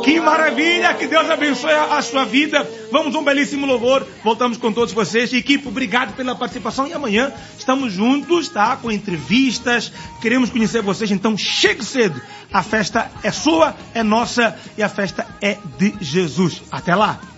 Que maravilha, que Deus abençoe a sua vida. Vamos um belíssimo louvor. Voltamos com todos vocês. Equipe, obrigado pela participação. E amanhã estamos juntos, tá? Com entrevistas. Queremos conhecer vocês, então chegue cedo. A festa é sua, é nossa e a festa é de Jesus. Até lá.